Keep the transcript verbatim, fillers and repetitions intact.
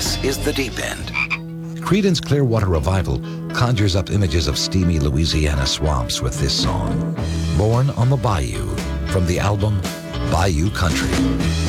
This is The Deep End. Creedence Clearwater Revival conjures up images of steamy Louisiana swamps with this song, Born on the Bayou, from the album Bayou Country.